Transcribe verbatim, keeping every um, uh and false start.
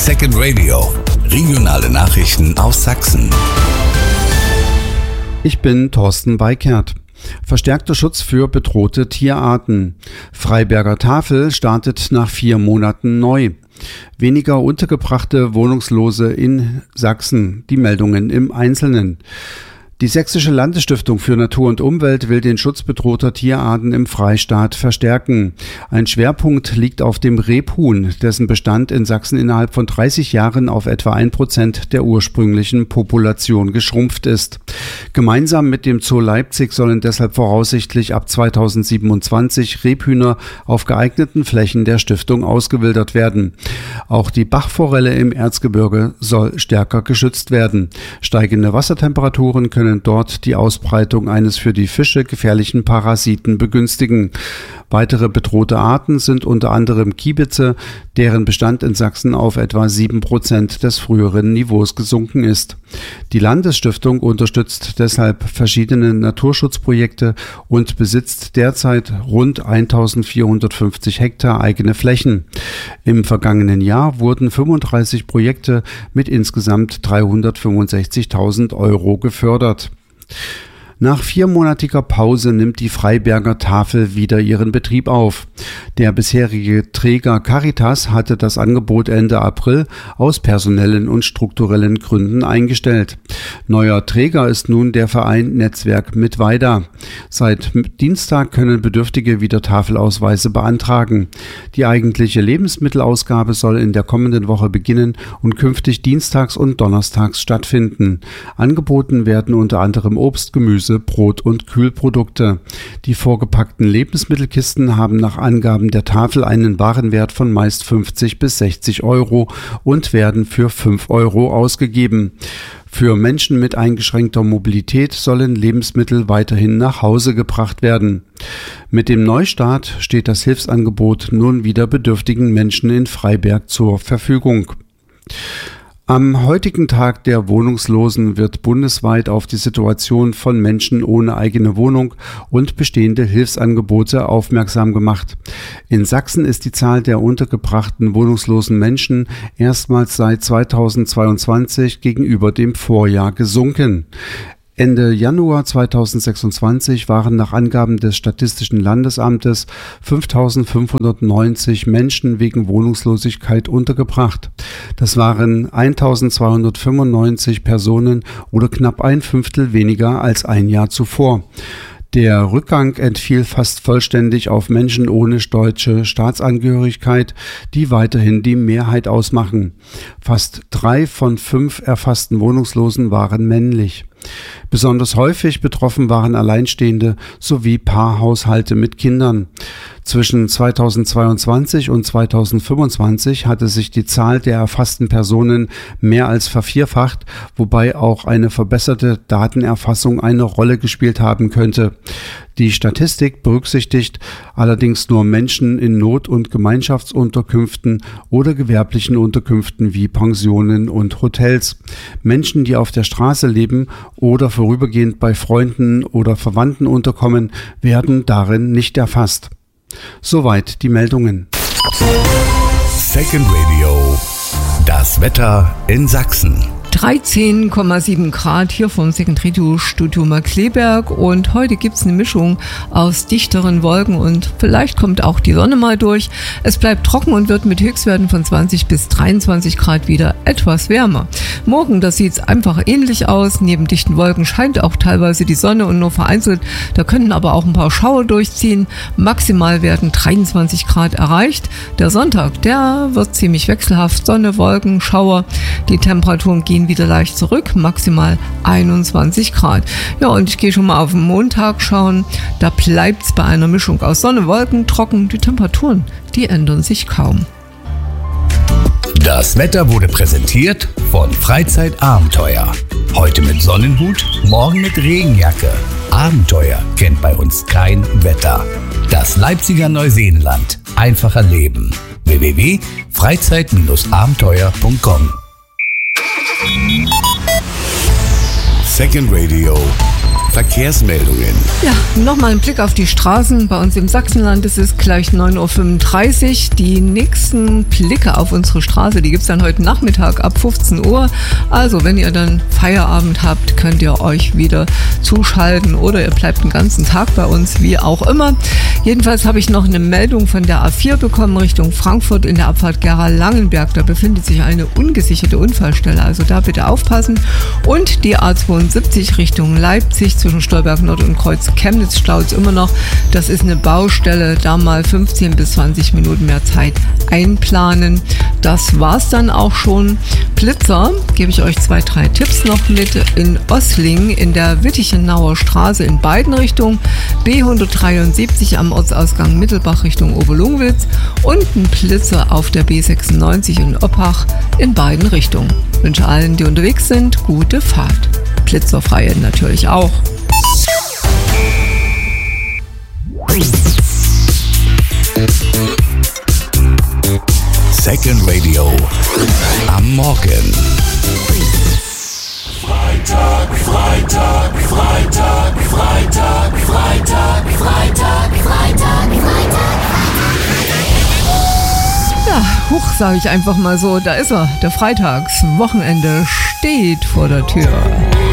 Second Radio. Regionale Nachrichten aus Sachsen. Ich bin Thorsten Weikert. Verstärkter Schutz für bedrohte Tierarten. Freiberger Tafel startet nach vier Monaten neu. Weniger untergebrachte Wohnungslose in Sachsen. Die Meldungen im Einzelnen. Die Sächsische Landesstiftung für Natur und Umwelt will den Schutz bedrohter Tierarten im Freistaat verstärken. Ein Schwerpunkt liegt auf dem Rebhuhn, dessen Bestand in Sachsen innerhalb von dreißig Jahren auf etwa ein Prozent der ursprünglichen Population geschrumpft ist. Gemeinsam mit dem Zoo Leipzig sollen deshalb voraussichtlich ab zweitausendsiebenundzwanzig Rebhühner auf geeigneten Flächen der Stiftung ausgewildert werden. Auch die Bachforelle im Erzgebirge soll stärker geschützt werden. Steigende Wassertemperaturen können dort die Ausbreitung eines für die Fische gefährlichen Parasiten begünstigen. Weitere bedrohte Arten sind unter anderem Kiebitze, deren Bestand in Sachsen auf etwa sieben Prozent des früheren Niveaus gesunken ist. Die Landesstiftung unterstützt deshalb verschiedene Naturschutzprojekte und besitzt derzeit rund eintausendvierhundertfünfzig Hektar eigene Flächen. Im vergangenen Jahr wurden fünfunddreißig Projekte mit insgesamt dreihundertfünfundsechzigtausend Euro gefördert. Nach viermonatiger Pause nimmt die Freiberger Tafel wieder ihren Betrieb auf. Der bisherige Träger Caritas hatte das Angebot Ende April aus personellen und strukturellen Gründen eingestellt. Neuer Träger ist nun der Verein Netzwerk Mittweida. Seit Dienstag können Bedürftige wieder Tafelausweise beantragen. Die eigentliche Lebensmittelausgabe soll in der kommenden Woche beginnen und künftig dienstags und donnerstags stattfinden. Angeboten werden unter anderem Obst, Gemüse, Brot und Kühlprodukte. Die vorgepackten Lebensmittelkisten haben nach Angaben der Tafel einen Warenwert von meist fünfzig bis sechzig Euro und werden für fünf Euro ausgegeben. Für Menschen mit eingeschränkter Mobilität sollen Lebensmittel weiterhin nach Hause gebracht werden. Mit dem Neustart steht das Hilfsangebot nun wieder bedürftigen Menschen in Freiberg zur Verfügung. Am heutigen Tag der Wohnungslosen wird bundesweit auf die Situation von Menschen ohne eigene Wohnung und bestehende Hilfsangebote aufmerksam gemacht. In Sachsen ist die Zahl der untergebrachten wohnungslosen Menschen erstmals seit zweitausendzweiundzwanzig gegenüber dem Vorjahr gesunken. Ende Januar zweitausendsechsundzwanzig waren nach Angaben des Statistischen Landesamtes fünftausendfünfhundertneunzig Menschen wegen Wohnungslosigkeit untergebracht. Das waren eintausendzweihundertfünfundneunzig Personen oder knapp ein Fünftel weniger als ein Jahr zuvor. Der Rückgang entfiel fast vollständig auf Menschen ohne deutsche Staatsangehörigkeit, die weiterhin die Mehrheit ausmachen. Fast drei von fünf erfassten Wohnungslosen waren männlich. Besonders häufig betroffen waren Alleinstehende sowie Paarhaushalte mit Kindern. Zwischen zweitausendzweiundzwanzig und zweitausendfünfundzwanzig hatte sich die Zahl der erfassten Personen mehr als vervierfacht, wobei auch eine verbesserte Datenerfassung eine Rolle gespielt haben könnte. Die Statistik berücksichtigt allerdings nur Menschen in Not- und Gemeinschaftsunterkünften oder gewerblichen Unterkünften wie Pensionen und Hotels. Menschen, die auf der Straße leben oder vorübergehend bei Freunden oder Verwandten unterkommen, werden darin nicht erfasst. Soweit die Meldungen. Second Radio. Das Wetter in Sachsen. dreizehn Komma sieben Grad hier vom Second Radio Studio Markkleeberg und heute gibt es eine Mischung aus dichteren Wolken und vielleicht kommt auch die Sonne mal durch. Es bleibt trocken und wird mit Höchstwerten von zwanzig bis dreiundzwanzig Grad wieder etwas wärmer. Morgen, das sieht einfach ähnlich aus. Neben dichten Wolken scheint auch teilweise die Sonne und nur vereinzelt. Da könnten aber auch ein paar Schauer durchziehen. Maximal werden dreiundzwanzig Grad erreicht. Der Sonntag, der wird ziemlich wechselhaft. Sonne, Wolken, Schauer. Die Temperaturen gehen wieder leicht zurück, maximal einundzwanzig Grad. Ja, und ich gehe schon mal auf den Montag schauen. Da bleibt es bei einer Mischung aus Sonne, Wolken, trocken. Die Temperaturen, die ändern sich kaum. Das Wetter wurde präsentiert von Freizeitabenteuer. Heute mit Sonnenhut, morgen mit Regenjacke. Abenteuer kennt bei uns kein Wetter. Das Leipziger Neuseenland. Einfacher Leben. w w w punkt freizeit abenteuer punkt com Second Radio Verkehrsmeldungen. Ja, nochmal ein Blick auf die Straßen. Bei uns im Sachsenland ist es gleich neun Uhr fünfunddreißig. Die nächsten Blicke auf unsere Straße, die gibt es dann heute Nachmittag ab fünfzehn Uhr. Also wenn ihr dann Feierabend habt, könnt ihr euch wieder zuschalten oder ihr bleibt den ganzen Tag bei uns, wie auch immer. Jedenfalls habe ich noch eine Meldung von der A vier bekommen Richtung Frankfurt in der Abfahrt Gera-Langenberg. Da befindet sich eine ungesicherte Unfallstelle, also da bitte aufpassen. Und die A zweiundsiebzig Richtung Leipzig zwischen Stolberg Nord und Kreuz Chemnitz staut immer noch. Das ist eine Baustelle, da mal fünfzehn bis zwanzig Minuten mehr Zeit einplanen. Das war's dann auch schon. Blitzer, gebe ich euch zwei, drei Tipps noch mit. In Ossling in der Wittichenauer Straße in beiden Richtungen, B hundertdreiundsiebzig am Ortsausgang Mittelbach Richtung Oberlungwitz und ein Blitzer auf der B sechsundneunzig in Oppach in beiden Richtungen. Ich wünsche allen, die unterwegs sind, gute Fahrt. Blitzerfreie natürlich auch. Second Radio am Morgen. Freitag, Freitag, Freitag, Freitag, Freitag, Freitag, Freitag, Freitag. Ja, huch, sage ich einfach mal so, da ist er. Der Freitagswochenende steht vor der Tür.